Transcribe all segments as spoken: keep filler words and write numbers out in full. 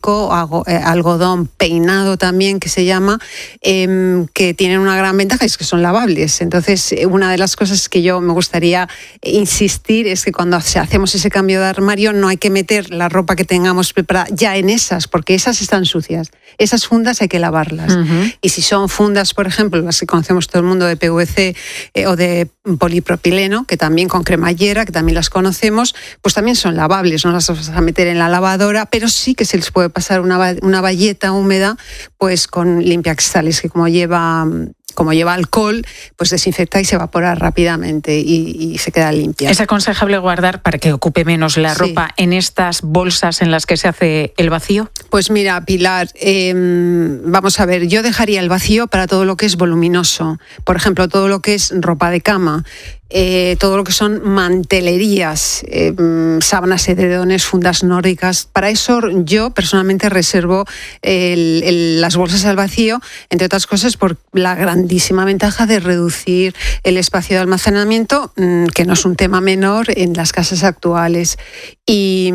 sintético, algodón peinado también, que se llama, eh, que tienen una gran ventaja, es que son lavables. Entonces, una de las cosas que yo me gustaría insistir es que cuando hacemos ese cambio de armario no hay que meter la ropa que tengamos preparada ya en esas, porque esas están sucias. Esas fundas hay que lavarlas. Uh-huh. Y si son fundas, por ejemplo, las que conocemos todo el mundo de P V C eh, o de polipropileno, que también con cremallera, que también las conocemos, pues también son lavables, no las vas a meter en la lavadora, pero sí que se les puede pasar una, una bayeta húmeda pues con limpiacristales, que como lleva... como lleva alcohol, pues desinfecta y se evapora rápidamente y, y se queda limpia. ¿Es aconsejable guardar para que ocupe menos la ropa sí. en estas bolsas en las que se hace el vacío? Pues mira, Pilar, eh, vamos a ver, yo dejaría el vacío para todo lo que es voluminoso. Por ejemplo, todo lo que es ropa de cama, eh, todo lo que son mantelerías, eh, sábanas, edredones, fundas nórdicas. Para eso yo personalmente reservo el, el, las bolsas al vacío, entre otras cosas por la grandísima ventaja de reducir el espacio de almacenamiento, que no es un tema menor en las casas actuales. Y,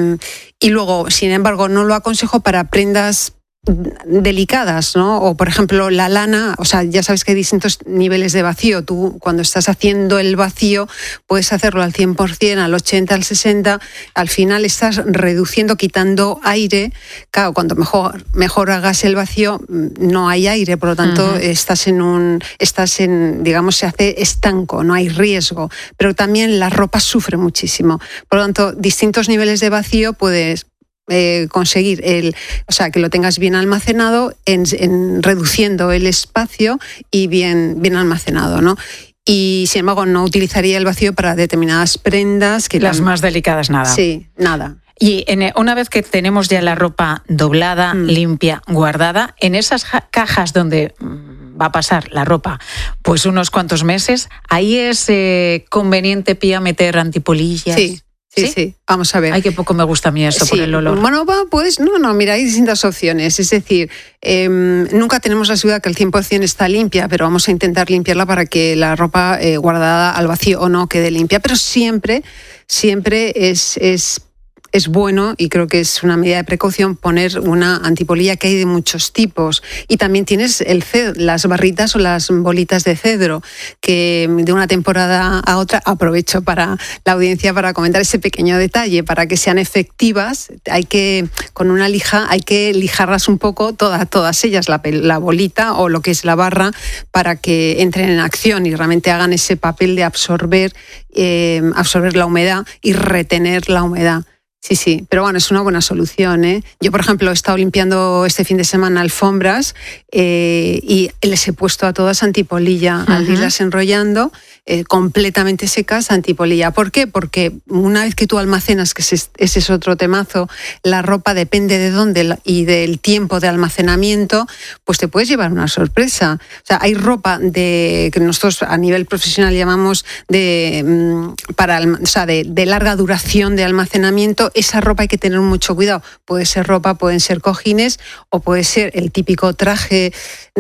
y luego, sin embargo, no lo aconsejo para prendas delicadas, ¿no? O por ejemplo la lana, o sea, ya sabes que hay distintos niveles de vacío. Tú cuando estás haciendo el vacío puedes hacerlo al cien por ciento, al ochenta, al sesenta, al final estás reduciendo, quitando aire. Claro, cuando mejor, mejor hagas el vacío no hay aire, por lo tanto uh-huh. estás en un, estás en, digamos, se hace estanco, no hay riesgo, pero también la ropa sufre muchísimo. Por lo tanto, distintos niveles de vacío puedes Eh, conseguir el, o sea, que lo tengas bien almacenado, en, en reduciendo el espacio y bien, bien almacenado, ¿no? Y sin embargo no utilizaría el vacío para determinadas prendas que las tan... más delicadas nada. Sí, nada. Y en, una vez que tenemos ya la ropa doblada, mm. limpia, guardada, en esas ja- cajas donde va a pasar la ropa pues unos cuantos meses, ahí es eh, conveniente, Pía, meter antipolillas. Sí. Sí, sí, sí, vamos a ver. Ay, qué poco me gusta a mí eso sí. por el olor. Bueno, pues no, no, mira, hay distintas opciones. Es decir, eh, nunca tenemos la seguridad que el cien por ciento está limpia, pero vamos a intentar limpiarla para que la ropa eh, guardada al vacío o no quede limpia. Pero siempre, siempre es... es Es bueno, y creo que es una medida de precaución, poner una antipolilla, que hay de muchos tipos. Y también tienes el cedro, las barritas o las bolitas de cedro, que de una temporada a otra, aprovecho para la audiencia para comentar ese pequeño detalle, para que sean efectivas, hay que, con una lija, hay que lijarlas un poco, todas, todas ellas, la, la bolita o lo que es la barra, para que entren en acción y realmente hagan ese papel de absorber, eh, absorber la humedad y retener la humedad. Sí, sí, pero bueno, es una buena solución, ¿eh? Yo, por ejemplo, he estado limpiando este fin de semana alfombras eh, y les he puesto a todas antipolilla, uh-huh. al irlas enrollando, eh, completamente secas, antipolilla. ¿Por qué? Porque una vez que tú almacenas, que ese, ese es otro temazo, la ropa depende de dónde y del tiempo de almacenamiento, pues te puedes llevar una sorpresa. O sea, hay ropa de que nosotros a nivel profesional llamamos de, para, o sea, de, de larga duración de almacenamiento. Esa ropa hay que tener mucho cuidado. Puede ser ropa, pueden ser cojines o puede ser el típico traje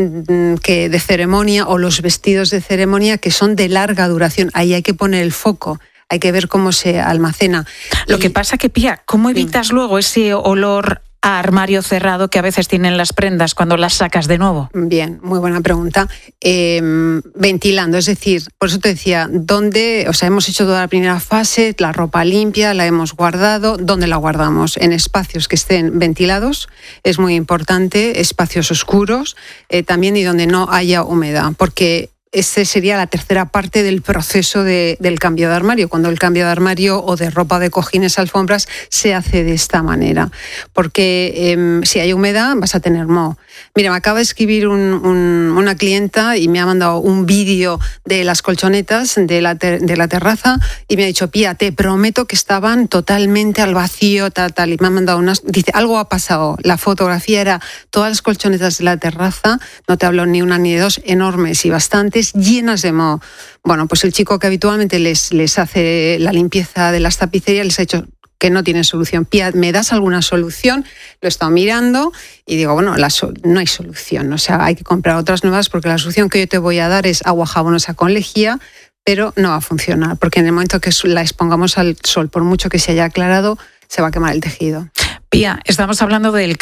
que de ceremonia o los vestidos de ceremonia que son de larga duración. Ahí hay que poner el foco. Hay que ver cómo se almacena. Lo y... que pasa que, Pía, ¿cómo evitas sí. luego ese olor a armario cerrado que a veces tienen las prendas cuando las sacas de nuevo? Bien, muy buena pregunta. Eh, ventilando, es decir, por eso te decía, ¿dónde? O sea, hemos hecho toda la primera fase, la ropa limpia, la hemos guardado. ¿Dónde la guardamos? En espacios que estén ventilados, es muy importante, espacios oscuros, eh, también y donde no haya humedad, porque esa sería la tercera parte del proceso de, del cambio de armario, cuando el cambio de armario o de ropa, de cojines, alfombras, se hace de esta manera. Porque eh, si hay humedad vas a tener moho. Mira, me acaba de escribir un, un, una clienta y me ha mandado un vídeo de las colchonetas de la, ter, de la terraza y me ha dicho, Pía, te prometo que estaban totalmente al vacío, tal, tal. Y me ha mandado unas... Dice, algo ha pasado. La fotografía era todas las colchonetas de la terraza, no te hablo ni una ni de dos, enormes y bastantes, llenas de moho. Bueno, pues el chico que habitualmente les, les hace la limpieza de las tapicerías les ha dicho que no tienen solución. Pía, ¿me das alguna solución? Lo he estado mirando y digo, bueno, la sol- no hay solución. O sea, hay que comprar otras nuevas porque la solución que yo te voy a dar es agua jabonosa con lejía, pero no va a funcionar porque en el momento que la expongamos al sol, por mucho que se haya aclarado, se va a quemar el tejido. Pía, estamos hablando del